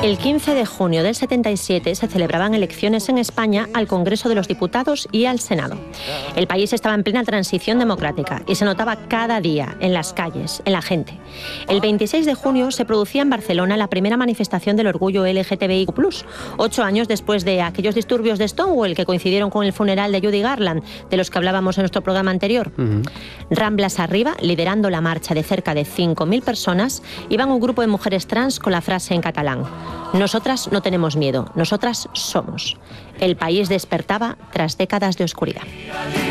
El 15 de junio del 77 se celebraban elecciones en España al Congreso de los Diputados y al Senado. El país estaba en plena transición democrática y se notaba cada día en las calles, en la gente. El 26 de junio se producía en Barcelona la primera manifestación del orgullo LGTBIQ+, 8 años después de aquellos disturbios de Stonewall que coincidieron con el funeral de Judy Garland, de los que hablábamos en nuestro programa anterior. Ramblas arriba, liderando la marcha de cerca de 5.000 personas, iban un grupo de mujeres trans con la frase en catalán: nosotras no tenemos miedo, nosotras somos. El país despertaba tras décadas de oscuridad.